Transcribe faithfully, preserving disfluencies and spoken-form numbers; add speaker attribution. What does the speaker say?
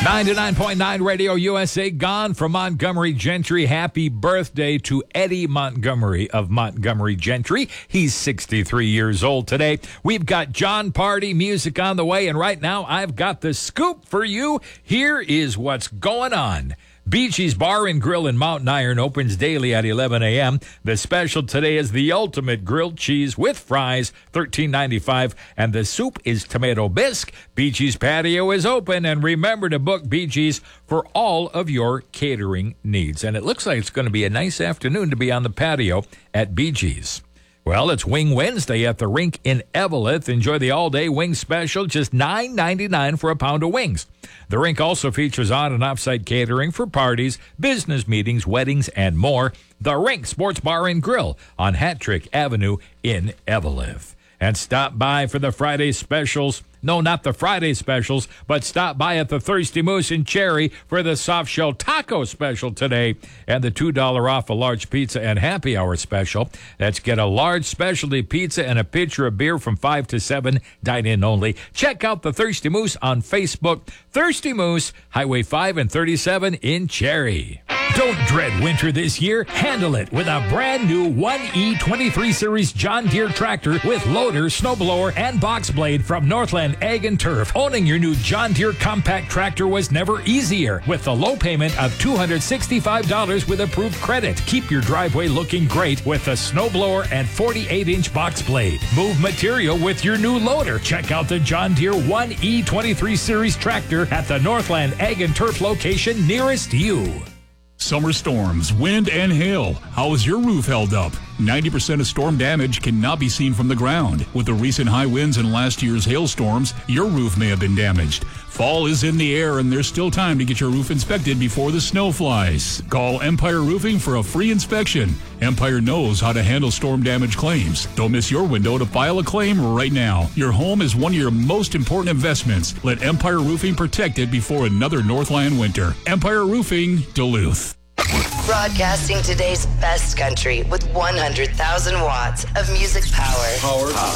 Speaker 1: ninety-nine point nine Radio U S A, gone from Montgomery Gentry. Happy birthday to Eddie Montgomery of Montgomery Gentry. He's sixty-three years old today. We've got John Party music on the way, and right now I've got the scoop for you. Here is what's going on. Bee Gees Bar and Grill in Mountain Iron opens daily at eleven a.m. The special today is the ultimate grilled cheese with fries, thirteen ninety-five, and the soup is tomato bisque. Bee Gees Patio is open, and remember to book Bee Gees for all of your catering needs. And it looks like it's going to be a nice afternoon to be on the patio at Bee Gees. Well, it's Wing Wednesday at the rink in Eveleth. Enjoy the all-day wing special, just nine ninety-nine for a pound of wings. The rink also features on- and off-site catering for parties, business meetings, weddings, and more. The Rink Sports Bar and Grill on Hat Trick Avenue in Eveleth. And stop by for the Friday specials. No, not the Friday specials, but stop by at the Thirsty Moose in Cherry for the soft shell taco special today and the two dollars off a large pizza and happy hour special. Let's get a large specialty pizza and a pitcher of beer from five to seven, dine in only. Check out the Thirsty Moose on Facebook. Thirsty Moose, Highway five and thirty-seven in Cherry. Don't dread winter this year. Handle it with a brand new one E twenty-three Series John Deere tractor with loader, snowblower, and box blade from Northland Ag and Turf. Owning your new John Deere compact tractor was never easier with the low payment of two hundred sixty-five dollars with approved credit. Keep your driveway looking great with a snowblower and forty-eight inch box blade. Move material with your new loader. Check out the John Deere one E twenty-three Series tractor at the Northland Ag and Turf location nearest you.
Speaker 2: Summer storms, wind, and hail. How is your roof held up? ninety percent of storm damage cannot be seen from the ground. With the recent high winds and last year's hailstorms, your roof may have been damaged. Fall is in the air, and there's still time to get your roof inspected before the snow flies. Call Empire Roofing for a free inspection. Empire knows how to handle storm damage claims. Don't miss your window to file a claim right now. Your home is one of your most important investments. Let Empire Roofing protect it before another Northland winter. Empire Roofing, Duluth.
Speaker 3: Broadcasting today's best country with one hundred thousand watts of music power.
Speaker 4: Power.